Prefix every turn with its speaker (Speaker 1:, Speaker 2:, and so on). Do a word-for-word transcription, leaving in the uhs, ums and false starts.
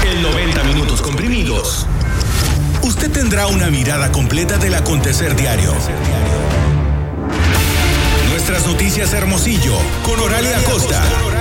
Speaker 1: En noventa minutos comprimidos, usted tendrá una mirada completa del acontecer diario. Nuestras noticias Hermosillo, con Oralia Acosta.